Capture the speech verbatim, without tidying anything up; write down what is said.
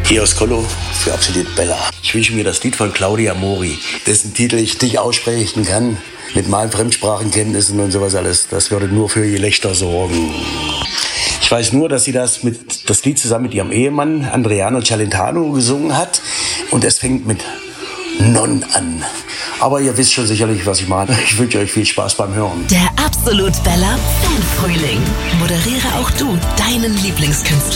Hier aus Kollo für Absolut Bella. Ich wünsche mir das Lied von Claudia Mori, dessen Titel ich nicht aussprechen kann, mit meinen Fremdsprachenkenntnissen und sowas alles. Das würde nur für Gelächter sorgen. Ich weiß nur, dass sie das, mit, das Lied zusammen mit ihrem Ehemann Andreano Celentano gesungen hat. Und es fängt mit Non an. Aber ihr wisst schon sicherlich, was ich meine. Ich wünsche euch viel Spaß beim Hören. Der Absolut Bella Fanfrühling. Moderiere auch du deinen Lieblingskünstler.